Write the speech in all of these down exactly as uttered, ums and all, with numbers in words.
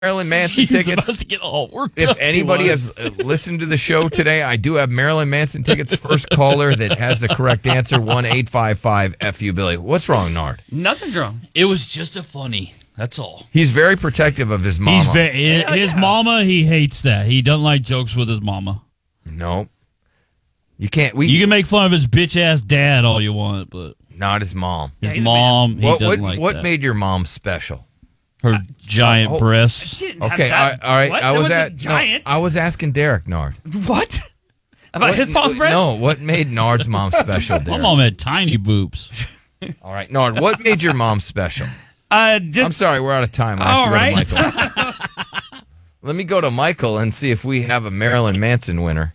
Marilyn Manson He's tickets. about to get all worked If up. anybody has uh, listened to the show today, I do have Marilyn Manson tickets. First caller that has the correct answer, one eight five five F U Billy. What's wrong, Nard? Nothing's wrong. It was just a funny. That's all. He's very protective of his mama. He's very, Hell his yeah. mama, he hates that. He doesn't like jokes with his mama. No. You can't. We You can make fun of his bitch-ass dad all you want, but Not his mom. his Yeah, he's a mom, he What doesn't what, like what that. made your mom special? Her giant oh, breasts. She didn't have Okay, all that. right. All right. What? I That was wasn't at no, giant. I was asking Derek Nard. What? About What- his mom's breast? No, what made Nard's mom special, My Derek? mom had tiny boobs. All right, Nard, what made your mom special? Uh, I'm just sorry, we're out of time. I have All to right. go to Michael. Let me go to Michael and see if we have a Marilyn Manson winner.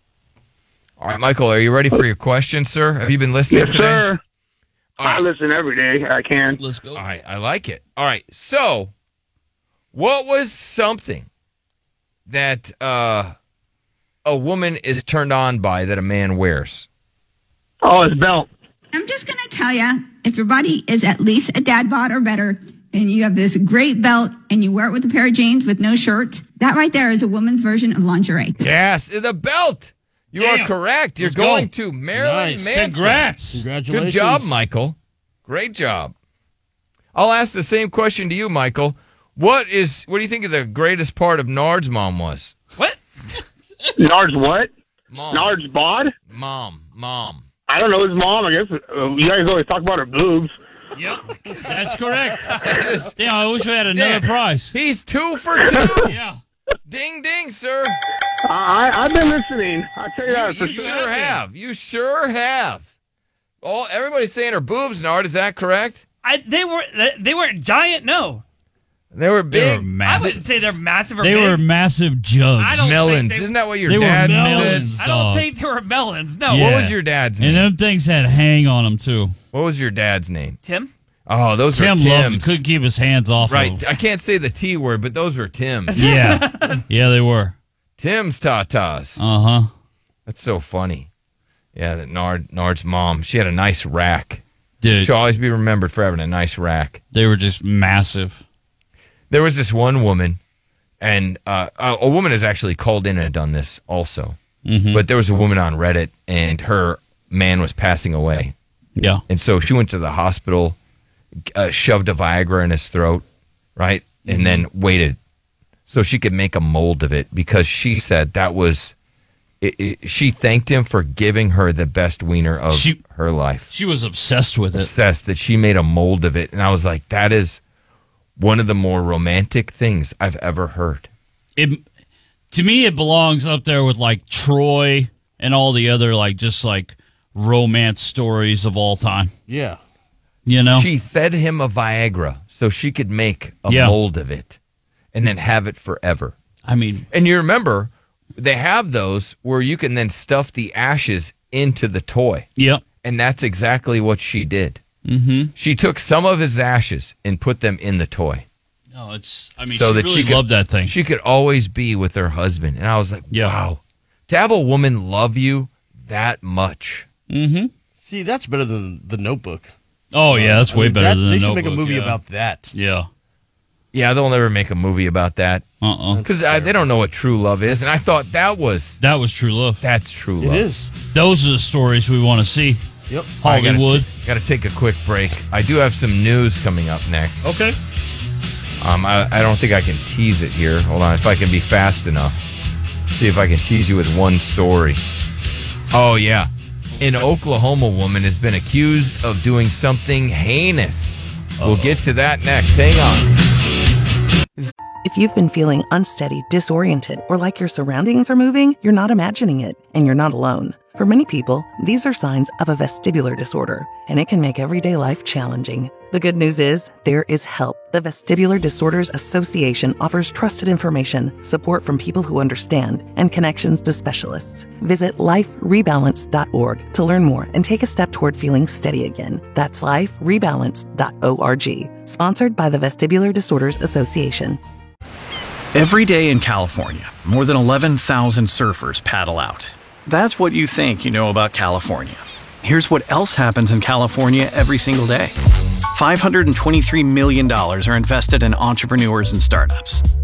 All right, Michael, are you ready for your question, sir? Have you been listening Yes, today? sir. All right. I listen every day. I can. Let's go. All right, I like it. All right, so what was something that uh, a woman is turned on by that a man wears? Oh, his belt. I'm just going to tell you, if your body is at least a dad bod or better, and you have this great belt and you wear it with a pair of jeans with no shirt, that right there is a woman's version of lingerie. Yes, the belt. You Damn. are correct. You're Let's go. going to Marilyn Nice. Manson. Congrats. Congratulations. Good job, Michael. Great job. I'll ask the same question to you, Michael. What is? What do you think of the greatest part of Nard's mom was? what? Nard's what? Mom. Nard's bod? Mom. Mom. I don't know his mom. I guess uh, you guys always talk about her boobs. Yep, that's correct. Damn, I wish we had another Damn. prize. He's two for two. Yeah. Ding, ding, sir. I, I I've been listening. I tell you that You, for you sure. sure have. You sure have. All everybody's saying her boobs, Nard. Is that correct? I, they were they, they weren't giant. No, They were They big were I massive. wouldn't say they're massive or They big. were massive jugs. I don't melons. think they- Isn't that what your They were dad melons. said? I don't dog. think they were melons. No, Yeah. What was your dad's And name? them things had hang on them, too. What was your dad's name? Tim. Oh, those Tim are loved Tim's. it. Couldn't keep his hands off Right. of I can't say the T word, but those were Tim's. Yeah. Yeah, they were. Tim's tatas. Uh-huh. That's so funny. Yeah, that Nard Nard's mom. She had a nice rack. Dude, She'll always be remembered for having a nice rack. they were just massive. There was this one woman, and uh, a, a woman has actually called in and done this also. Mm-hmm. But there was a woman on Reddit, and her man was passing away. Yeah. And so she went to the hospital, uh, shoved a Viagra in his throat, right? And Mm-hmm. then waited so she could make a mold of it because she said that was, it, it, she thanked him for giving her the best wiener of She- her life. She was obsessed with it. Obsessed that she made a mold of it. And I was like, that is one of the more romantic things I've ever heard. It to me, it belongs up there with like Troy and all the other like just like romance stories of all time. Yeah. You know? She fed him a Viagra so she could make a Yeah. mold of it and then have it forever. I mean, And you remember, they have those where you can then stuff the ashes into the toy. yep. And that's exactly what she did. Mm-hmm. She took some of his ashes and put them in the toy. No, it's. I mean, so she that really she could, loved that thing. She could always be with her husband. And I was like, Yeah. wow. To have a woman love you that much. See, that's better than The Notebook. oh yeah, that's I way mean, better that- than They the should make a Notebook, movie yeah. about that. Yeah. Yeah, they'll never make a movie about that. Uh. uh Because they don't know what true love is. And I thought that was, That was true love. that's true It love. is. Those are the stories we want to see. Yep. Hollywood. Got to take a quick break. I do have some news coming up next. Okay. Um, I, I don't think I can tease it here. Hold on, if I can be fast enough. See if I can tease you with one story. Oh, yeah. An Oklahoma woman has been accused of doing something heinous. We'll get to that next. Hang on. If you've been feeling unsteady, disoriented, or like your surroundings are moving, you're not imagining it, and you're not alone. For many people, these are signs of a vestibular disorder, and it can make everyday life challenging. The good news is, there is help. The Vestibular Disorders Association offers trusted information, support from people who understand, and connections to specialists. Visit life rebalance dot org to learn more and take a step toward feeling steady again. That's life rebalance dot org. Sponsored by the Vestibular Disorders Association. Every day in California, more than eleven thousand surfers paddle out. That's what you think you know about California. Here's what else happens in California every single day. five hundred twenty-three million dollars are invested in entrepreneurs and startups.